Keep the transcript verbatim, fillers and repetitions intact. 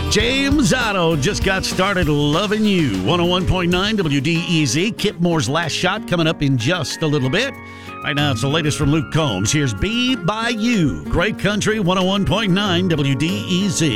James Otto just got started loving you. one oh one point nine W D E Z. Kip Moore's Last Shot coming up in just a little bit. Right now, it's the latest from Luke Combs. Here's Be By You. Great Country, one oh one point nine W D E Z.